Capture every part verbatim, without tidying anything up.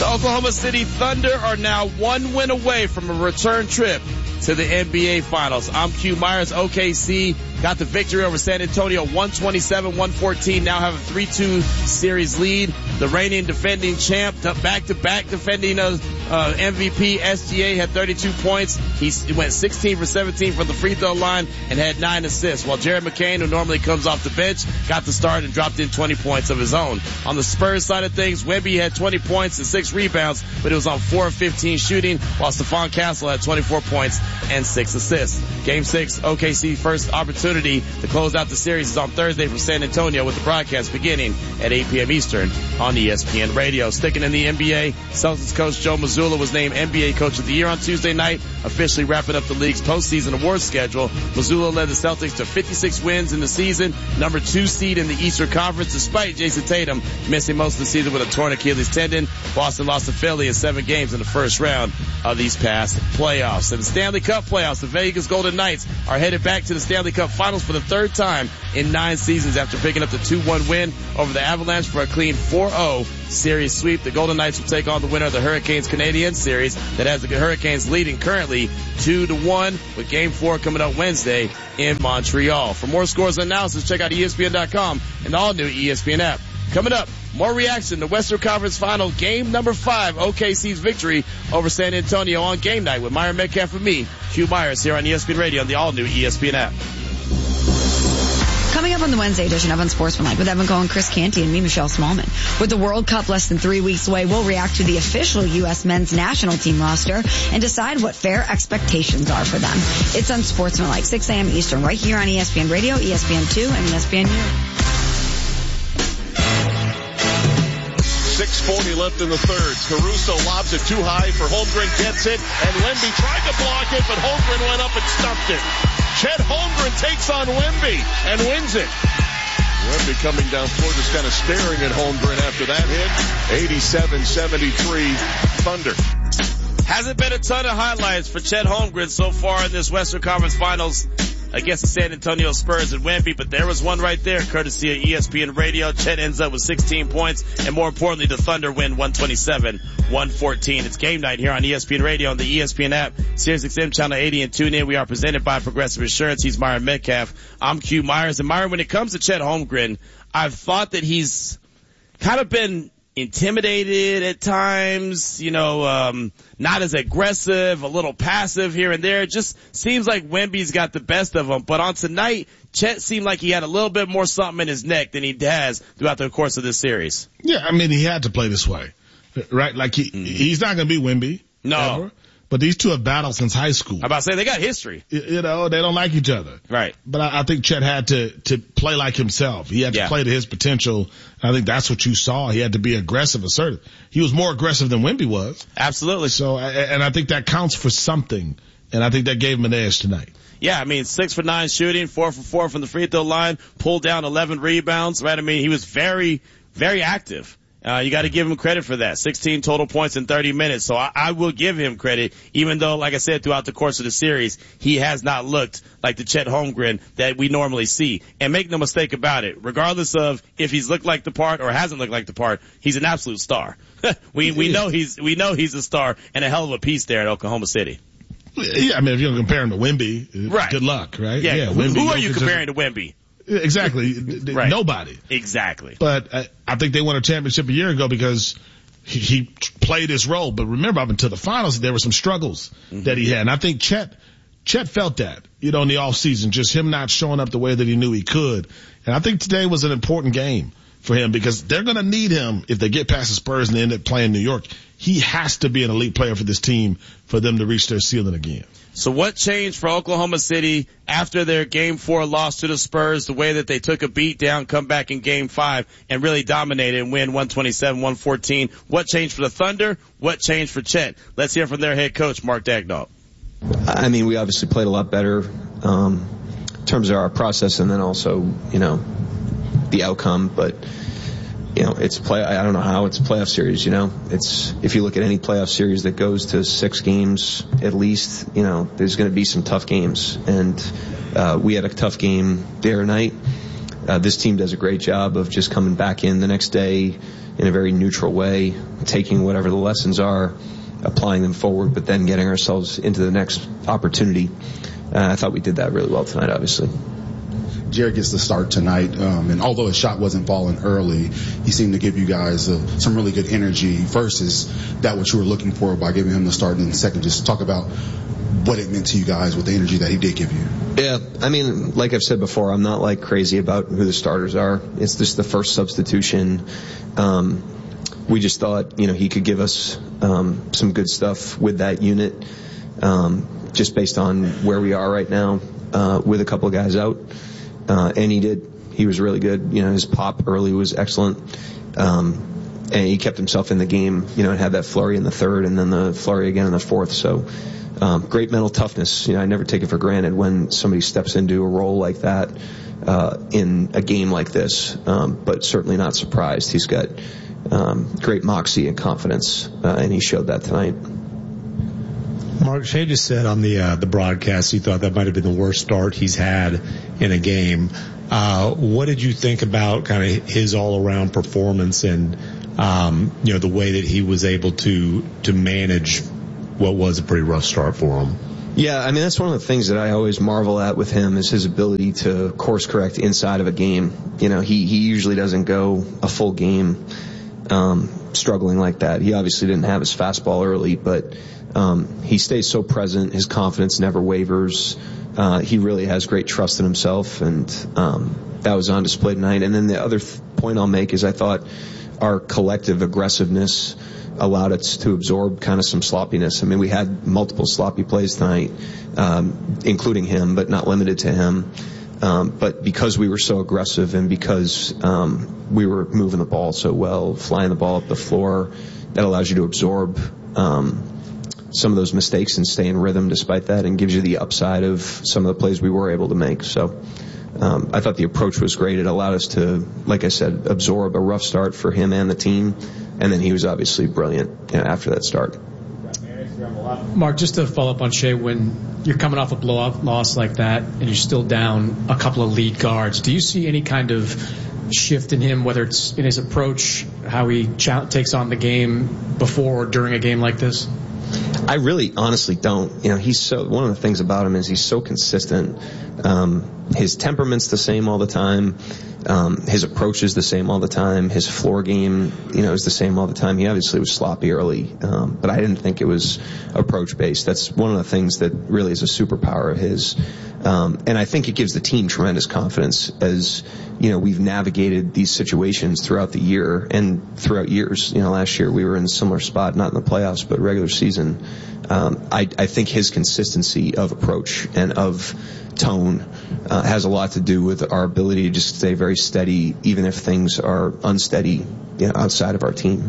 The Oklahoma City Thunder are now one win away from a return trip to the N B A Finals. I'm Q Myers. O K C got the victory over San Antonio, one twenty-seven one fourteen. Now have a three two series lead. The reigning defending champ, back-to-back defending uh, uh, M V P, S G A, had thirty-two points. He went sixteen for seventeen from the free throw line and had nine assists, while Jared McCain, who normally comes off the bench, got the start and dropped in twenty points of his own. On the Spurs side of things, Wemby had twenty points and six rebounds, but it was on four of fifteen shooting, while Stephon Castle had twenty-four points and six assists. Game six, O K C first opportunity to close out the series is on Thursday from San Antonio, with the broadcast beginning at eight p.m. Eastern on E S P N Radio. Sticking in the N B A, Celtics coach Joe Mazzulla was named N B A Coach of the Year on Tuesday night, officially wrapping up the league's postseason awards schedule. Mazzulla led the Celtics to fifty-six wins in the season, number two seed in the Eastern Conference, despite Jason Tatum missing most of the season with a torn Achilles tendon. Boston lost to Philly in seven games in the first round of these past playoffs. And the Stanley Cup playoffs, the Vegas Golden Knights are headed back to the Stanley Cup Finals for the third time in nine seasons after picking up the two one win over the Avalanche for a clean four oh series sweep. The Golden Knights will take on the winner of the Hurricanes Canadiens series that has the Hurricanes leading currently two to one, with game four coming up Wednesday in Montreal. For more scores and analysis, check out E S P N dot com and the all-new E S P N app. Coming up, more reaction to Western Conference Final game number five, O K C's victory over San Antonio on game night with Myron Metcalf and me, Q Myers, here on E S P N Radio and the all-new E S P N app. Coming up on the Wednesday edition of Unsportsmanlike with Evan Cohen, Chris Canty, and me, Michelle Smallman. With the World Cup less than three weeks away, we'll react to the official U S men's national team roster and decide what fair expectations are for them. It's Unsportsmanlike, six a.m. Eastern, right here on E S P N Radio, E S P N two, and E S P N U. six forty left in the third. Caruso lobs it too high for Holmgren, gets it, and Wemby tried to block it, but Holmgren went up and stuffed it. Chet Holmgren takes on Wemby and wins it. Wemby coming down floor, just kind of staring at Holmgren after that hit. eighty-seven seventy-three Thunder. Hasn't been a ton of highlights for Chet Holmgren so far in this Western Conference Finals against the San Antonio Spurs and Wemby, but there was one right there, courtesy of E S P N Radio. Chet ends up with sixteen points, and more importantly, the Thunder win one twenty-seven one fourteen. It's game night here on E S P N Radio on the E S P N app, Sirius X M Channel eighty, and tune in. We are presented by Progressive Insurance. He's Myron Metcalf. I'm Q Myers. And Myron, when it comes to Chet Holmgren, I've thought that he's kind of been intimidated at times, you know, um, not as aggressive, a little passive here and there. It just seems like Wemby's got the best of him. But on tonight, Chet seemed like he had a little bit more something in his neck than he has throughout the course of this series. Yeah, I mean, he had to play this way, right? Like he, mm-hmm. he's not going to be Wemby. No. Ever. But these two have battled since high school. I'm about to say, they got history. You know, they don't like each other. Right. But I, I think Chet had to, to play like himself. He had to yeah. play to his potential. I think that's what you saw. He had to be aggressive, assertive. He was more aggressive than Wemby was. Absolutely. So, and I think that counts for something. And I think that gave him an edge tonight. Yeah, I mean, six for nine shooting, four for four from the free throw line, pulled down eleven rebounds, right? I mean, he was very, very active. Uh, you got to give him credit for that. sixteen total points in thirty minutes. So I, I will give him credit, even though, like I said, throughout the course of the series, he has not looked like the Chet Holmgren that we normally see. And make no mistake about it, regardless of if he's looked like the part or hasn't looked like the part, he's an absolute star. we we know he's we know he's a star and a hell of a piece there at Oklahoma City. Yeah, I mean, if you're going to compare him to Wemby, right. good luck, right? Yeah. yeah who, Wemby, who are you comparing to Wemby? Exactly. Right. Nobody. Exactly. But I, I think they won a championship a year ago because he, he played his role. But remember, up until the finals, there were some struggles mm-hmm. that he had. And I think Chet, Chet felt that, you know, in the off season, just him not showing up the way that he knew he could. And I think today was an important game for him because they're going to need him if they get past the Spurs and they end up playing New York. He has to be an elite player for this team for them to reach their ceiling again. So what changed for Oklahoma City after their game four loss to the Spurs, the way that they took a beat down, come back in game five and really dominated and win one twenty-seven one fourteen? What changed for the Thunder? What changed for Chet? Let's hear from their head coach, Mark Daigneault. I mean, we obviously played a lot better um, in terms of our process and then also, you know, the outcome. But, you know, it's play. I don't know how it's a playoff series. You know, it's if you look at any playoff series that goes to six games at least, you know, there's going to be some tough games, and uh, we had a tough game the other night. uh, this team does a great job of just coming back in the next day in a very neutral way, taking whatever the lessons are, applying them forward, but then getting ourselves into the next opportunity. Uh, I thought we did that really well tonight, obviously. Jared gets the start tonight, um, and although his shot wasn't falling early, he seemed to give you guys uh, some really good energy. First, is that what you were looking for by giving him the start? And then second, just talk about what it meant to you guys with the energy that he did give you. Yeah, I mean, like I've said before, I'm not like crazy about who the starters are. It's just the first substitution. Um, we just thought, you know, he could give us um, some good stuff with that unit, um, just based on where we are right now uh, with a couple of guys out. Uh, and he did. He was really good. You know, his pop early was excellent. Um, and he kept himself in the game, you know, and had that flurry in the third and then the flurry again in the fourth. So, um, great mental toughness. You know, I never take it for granted when somebody steps into a role like that, uh, in a game like this. Um, but certainly not surprised. He's got, um, great moxie and confidence, uh, and he showed that tonight. Mark, Shea just said on the uh, the broadcast he thought that might have been the worst start he's had in a game. Uh, what did you think about kind of his all-around performance and, um, you know, the way that he was able to to manage what was a pretty rough start for him? Yeah, I mean, that's one of the things that I always marvel at with him is his ability to course correct inside of a game. You know, he, he usually doesn't go a full game um, struggling like that. He obviously didn't have his fastball early, but Um, he stays so present. His confidence never wavers. Uh, he really has great trust in himself, and um, that was on display tonight. And then the other th- point I'll make is I thought our collective aggressiveness allowed us to absorb kind of some sloppiness. I mean, we had multiple sloppy plays tonight, um, including him, but not limited to him. Um, but because we were so aggressive and because um, we were moving the ball so well, flying the ball up the floor, that allows you to absorb um, some of those mistakes and stay in rhythm despite that, and gives you the upside of some of the plays we were able to make. So um, I thought the approach was great. It allowed us to, like I said, absorb a rough start for him and the team, and then he was obviously brilliant, you know, after that start. Mark, just to follow up on Shea, when you're coming off a blowout loss like that and you're still down a couple of lead guards, do you see any kind of shift in him, whether it's in his approach, how he ch- takes on the game before or during a game like this? I really honestly don't. You know, he's so, one of the things about him is he's so consistent. Um, his temperament's the same all the time. Um, his approach is the same all the time. His floor game, you know, is the same all the time. He obviously was sloppy early, um, but I didn't think it was approach based. That's one of the things that really is a superpower of his. Um, and I think it gives the team tremendous confidence as, you know, we've navigated these situations throughout the year and throughout years. You know, last year we were in a similar spot, not in the playoffs, but regular season. Um, I, I think his consistency of approach and of tone uh, has a lot to do with our ability to just stay very steady, even if things are unsteady, you know, outside of our team.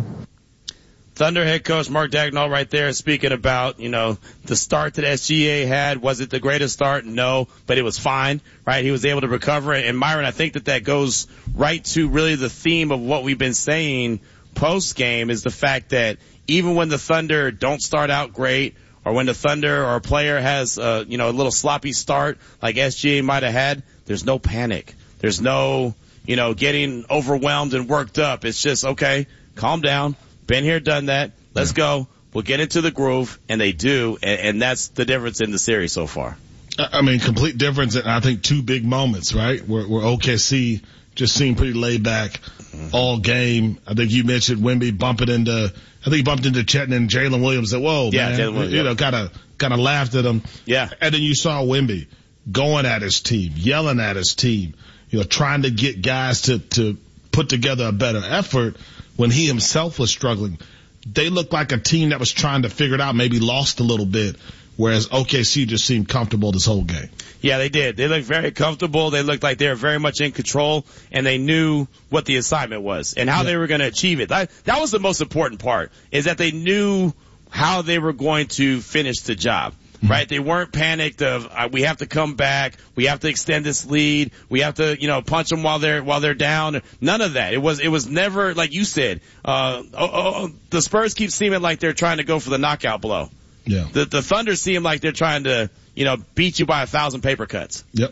Thunder head coach Mark Daigneault right there speaking about, you know, the start that S G A had. Was it the greatest start? No, but it was fine, right? He was able to recover. And Myron, I think that that goes right to really the theme of what we've been saying post game, is the fact that even when the Thunder don't start out great, or when the Thunder or a player has, uh, you know, a little sloppy start like S G A might have had, there's no panic. There's no, you know, getting overwhelmed and worked up. It's just, okay, calm down. Been here, done that. Let's go. We'll get into the groove, and they do, and, and that's the difference in the series so far. I mean, complete difference, and I think two big moments, right, where, where O K C just seemed pretty laid back mm-hmm. all game. I think you mentioned Wemby bumping into, I think he bumped into Chet and Jalen Williams. Said, "Whoa, yeah, man!" Jalen Williams, you yeah. know, kind of kind of laughed at him. Yeah, and then you saw Wemby going at his team, yelling at his team, you know, trying to get guys to to put together a better effort when he himself was struggling. They looked like a team that was trying to figure it out, maybe lost a little bit, whereas O K C just seemed comfortable this whole game. Yeah, they did. They looked very comfortable. They looked like they were very much in control, and they knew what the assignment was and how yeah. they were going to achieve it. That, that was the most important part, is that they knew how they were going to finish the job. Right? They weren't panicked of, uh, we have to come back. We have to extend this lead. We have to, you know, punch them while they're, while they're down. None of that. It was, it was never, like you said, uh, oh, oh, the Spurs keep seeming like they're trying to go for the knockout blow. Yeah. The, the Thunder seem like they're trying to, you know, beat you by a thousand paper cuts. Yep.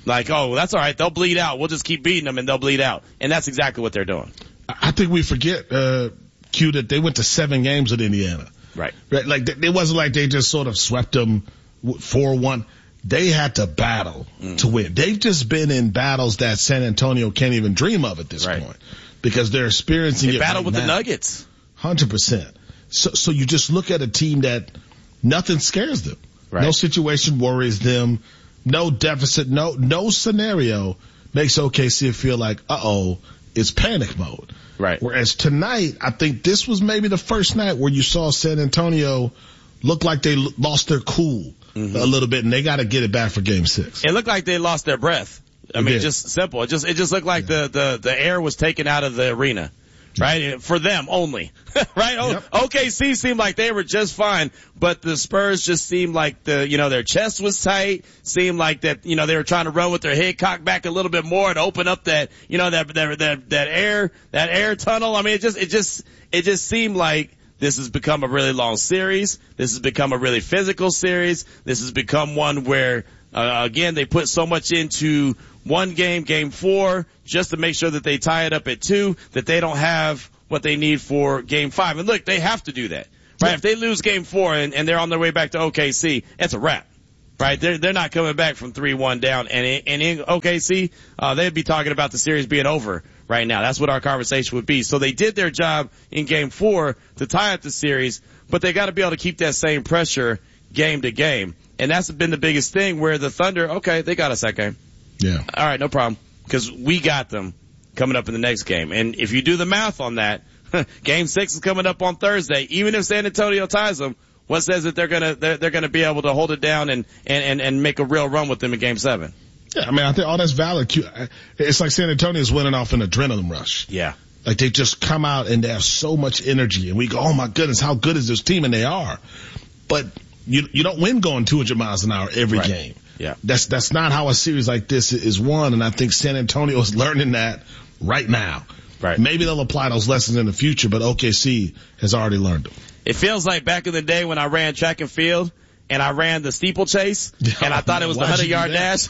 Like, oh, that's all right. They'll bleed out. We'll just keep beating them and they'll bleed out. And that's exactly what they're doing. I think we forget, uh, Q, that they went to seven games with Indiana. Right. Right. Like, it wasn't like they just sort of swept them four one. They had to battle mm. to win. They've just been in battles that San Antonio can't even dream of at this right. point because they're experiencing they it battle right with now. the Nuggets. one hundred percent. So, so you just look at a team that nothing scares them. Right. No situation worries them. No deficit. No, no scenario makes O K C feel like, uh-oh, it's panic mode. Right. Whereas tonight, I think this was maybe the first night where you saw San Antonio look like they lost their cool mm-hmm. a little bit, and they got to get it back for Game Six. It looked like they lost their breath. I it mean, did. just simple. It just it just looked like yeah. the, the the air was taken out of the arena. Right? For them only. Right? Yep. O K C seemed like they were just fine, but the Spurs just seemed like the, you know, their chest was tight, seemed like that, you know, they were trying to run with their head cocked back a little bit more to open up that, you know, that, that, that, that air, that air tunnel. I mean, it just, it just, it just seemed like this has become a really long series. This has become a really physical series. This has become one where, uh, again, they put so much into one game, game four, just to make sure that they tie it up at two, that they don't have what they need for game five. And look, they have to do that, right? Yeah. If they lose game four and, and they're on their way back to O K C, it's a wrap, right? They're, they're not coming back from three one down. And, and in O K C, uh, they'd be talking about the series being over right now. That's what our conversation would be. So they did their job in game four to tie up the series, but they got to be able to keep that same pressure game to game. And that's been the biggest thing where the Thunder, okay, they got us that game. Yeah. All right, no problem. Because we got them coming up in the next game. And if you do the math on that, game six is coming up on Thursday. Even if San Antonio ties them, what says that they're gonna they're, they're gonna be able to hold it down and, and, and, and make a real run with them in game seven? Yeah, I mean, I think all that's valid. It's like San Antonio's winning off an adrenaline rush. Yeah. Like they just come out and they have so much energy and we go, oh my goodness, how good is this team? And they are. But you, you don't win going two hundred miles an hour every right. game. Yeah. That's, that's not how a series like this is won. And I think San Antonio is learning that right now. Right. Maybe they'll apply those lessons in the future, but O K C has already learned them. It feels like back in the day when I ran track and field and I ran the steeplechase and I thought it was the hundred yard dash.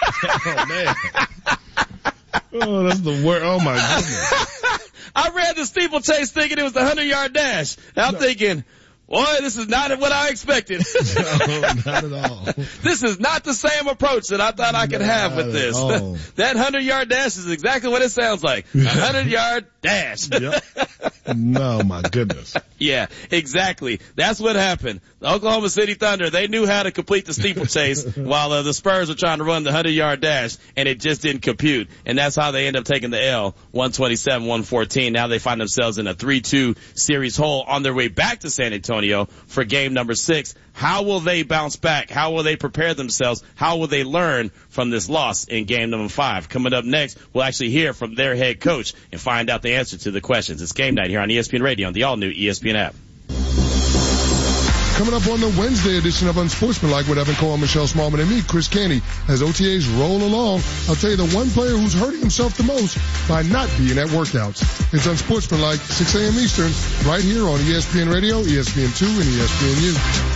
Oh man. Oh, that's the word. Oh my goodness. I ran the steeplechase thinking it was the hundred yard dash. And I'm no. thinking, boy, this is not what I expected. No, not at all. This is not the same approach that I thought I could not have with this. That hundred-yard dash is exactly what it sounds like. A hundred-yard dash. Yep. No, my goodness. Yeah, exactly. That's what happened. The Oklahoma City Thunder, they knew how to complete the steeplechase while uh, the Spurs were trying to run the hundred-yard dash, and it just didn't compute. And that's how they end up taking the L, one twenty-seven one fourteen. Now they find themselves in a three two series hole on their way back to San Antonio for game number six. How will they bounce back? How will they prepare themselves? How will they learn from this loss in game number five? Coming up next, we'll actually hear from their head coach and find out the answer to the questions. It's game night here on E S P N Radio on the all-new E S P N app. Coming up on the Wednesday edition of Unsportsmanlike with Evan Cole, Michelle Smallman, and me, Chris Canty, as O T As roll along. I'll tell you the one player who's hurting himself the most by not being at workouts. It's Unsportsmanlike, six a.m. Eastern, right here on E S P N Radio, E S P N two, and E S P N U.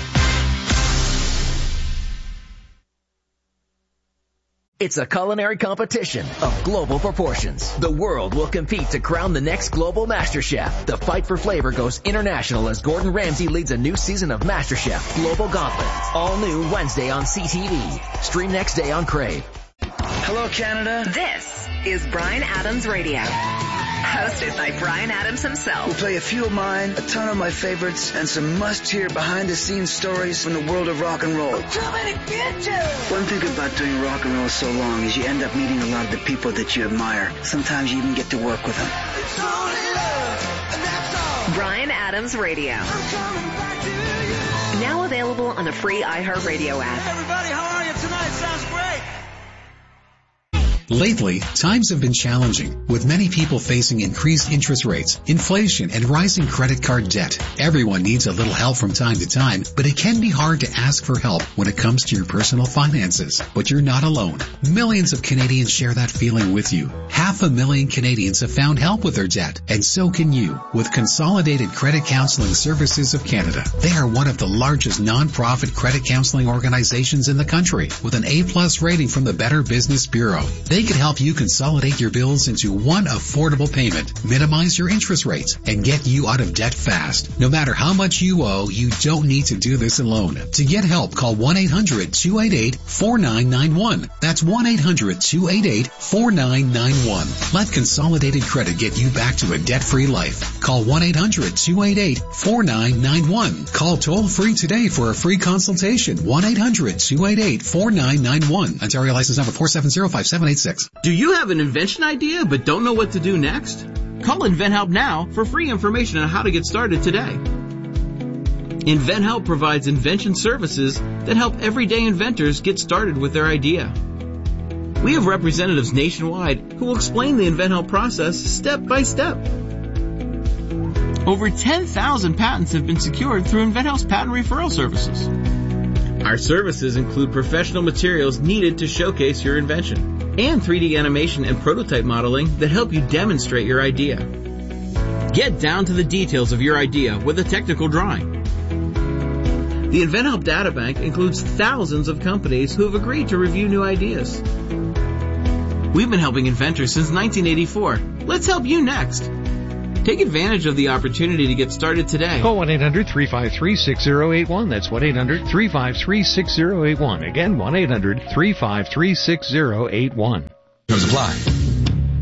It's a culinary competition of global proportions. The world will compete to crown the next global master chef. The fight for flavor goes international as Gordon Ramsay leads a new season of MasterChef Global Gauntlet. All new Wednesday on C T V. Stream next day on Crave. Hello, Canada. This is Bryan Adams Radio. Hosted by Bryan Adams himself. We'll play a few of mine, a ton of my favorites, and some must-hear behind-the-scenes stories from the world of rock and roll. Too many bitches! One thing about doing rock and roll so long is you end up meeting a lot of the people that you admire. Sometimes you even get to work with them. It's only love, and that's all. Bryan Adams Radio. I'm coming back to you. Now available on the free iHeartRadio app. Hey everybody, how are you tonight? Sounds great. Lately, times have been challenging, with many people facing increased interest rates, inflation, and rising credit card debt. Everyone needs a little help from time to time, but it can be hard to ask for help when it comes to your personal finances. But you're not alone. Millions of Canadians share that feeling with you. Half a million Canadians have found help with their debt, and so can you, with Consolidated Credit Counseling Services of Canada. They are one of the largest non-profit credit counseling organizations in the country, with an A-plus rating from the Better Business Bureau. They can help you consolidate your bills into one affordable payment, minimize your interest rates, and get you out of debt fast. No matter how much you owe, you don't need to do this alone. To get help, call one eight hundred two eight eight four nine nine one. That's one eight hundred two eight eight four nine nine one. Let Consolidated Credit get you back to a debt-free life. Call one eight hundred two eight eight four nine nine one. Call toll-free today for a free consultation. one eight hundred two eight eight four nine nine one. Ontario license number four seven zero five seven eight six. Do you have an invention idea but don't know what to do next? Call InventHelp now for free information on how to get started today. InventHelp provides invention services that help everyday inventors get started with their idea. We have representatives nationwide who will explain the InventHelp process step by step. Over ten thousand patents have been secured through InventHelp's patent referral services. Our services include professional materials needed to showcase your invention and three D animation and prototype modeling that help you demonstrate your idea. Get down to the details of your idea with a technical drawing. The InventHelp Databank includes thousands of companies who have agreed to review new ideas. We've been helping inventors since nineteen eighty-four. Let's help you next. Take advantage of the opportunity to get started today. Call one eight hundred three five three six zero eight one. That's one eight hundred three five three six zero eight one. Again, one eight hundred three five three six zero eight one. Terms apply.